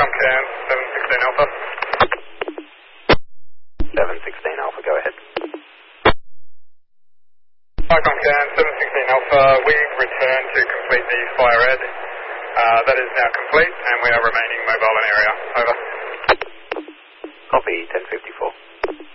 Vicom Can, 716 Alpha. 716 Alpha, go ahead. Vicom Can, 716 Alpha. We return to complete the fire ed. That is now complete, and we are remaining mobile in area. Over. Copy, 1054.